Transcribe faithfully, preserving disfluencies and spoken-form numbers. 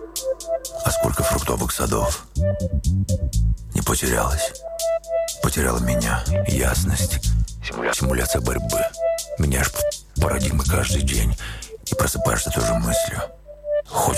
А сколько фруктовых садов не потерялось. Потеряла меня. Ясность. Симуляция борьбы. Меняешь парадигмы каждый день. И просыпаешься той же мыслью.